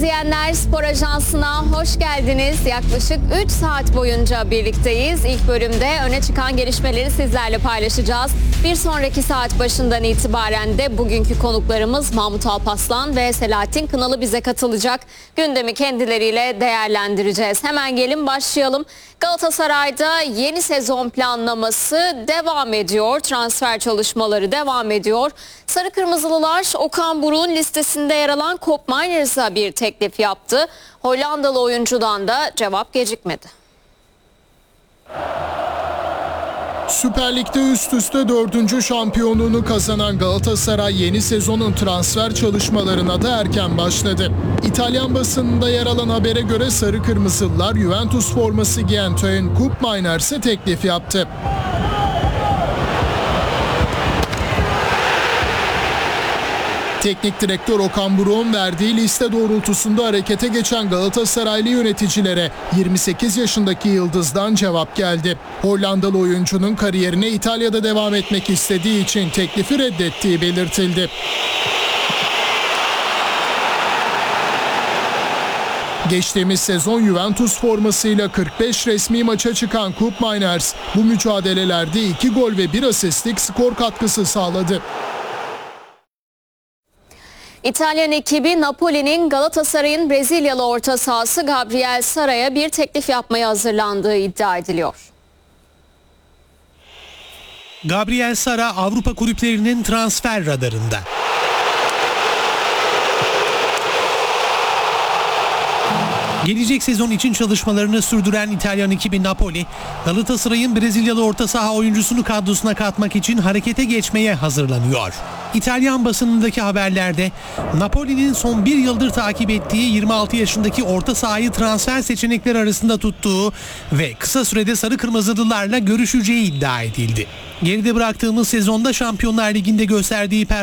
izleyenler, Spor Ajansı'na hoş geldiniz. Yaklaşık 3 saat boyunca birlikteyiz. İlk bölümde öne çıkan gelişmeleri sizlerle paylaşacağız. Bir sonraki saat başından itibaren de bugünkü konuklarımız Mahmut Alparslan ve Selahattin Kınalı bize katılacak. Gündemi kendileriyle değerlendireceğiz. Hemen gelin başlayalım. Galatasaray'da yeni sezon planlaması devam ediyor. Transfer çalışmaları devam ediyor. Sarı Kırmızılılar Okan Buruk'un listesinde yer alan Koopmeiners'a bir teklif yaptı. Hollandalı oyuncudan da cevap gecikmedi. Süper Lig'de üst üste 4. şampiyonluğunu kazanan Galatasaray yeni sezonun transfer çalışmalarına da erken başladı. İtalyan basınında yer alan habere göre Sarı Kırmızılılar Juventus forması giyen Teun Koopmeiners'e teklif yaptı. Teknik direktör Okan Buruk'un verdiği liste doğrultusunda harekete geçen Galatasaraylı yöneticilere 28 yaşındaki yıldızdan cevap geldi. Hollandalı oyuncunun kariyerine İtalya'da devam etmek istediği için teklifi reddettiği belirtildi. Geçtiğimiz sezon Juventus formasıyla 45 resmi maça çıkan Koopmeiners bu mücadelelerde 2 gol ve 1 asistlik skor katkısı sağladı. İtalyan ekibi Napoli'nin Galatasaray'ın Brezilyalı orta sahası Gabriel Sara'ya bir teklif yapmaya hazırlandığı iddia ediliyor. Gabriel Sara Avrupa kulüplerinin transfer radarında. Gelecek sezon için çalışmalarını sürdüren İtalyan ekibi Napoli, Galatasaray'ın Brezilyalı orta saha oyuncusunu kadrosuna katmak için harekete geçmeye hazırlanıyor. İtalyan basınındaki haberlerde Napoli'nin son bir yıldır takip ettiği 26 yaşındaki orta sahayı transfer seçenekleri arasında tuttuğu ve kısa sürede Sarı Kırmızılılarla görüşeceği iddia edildi. Geride bıraktığımız sezonda Şampiyonlar Ligi'nde gösterdiği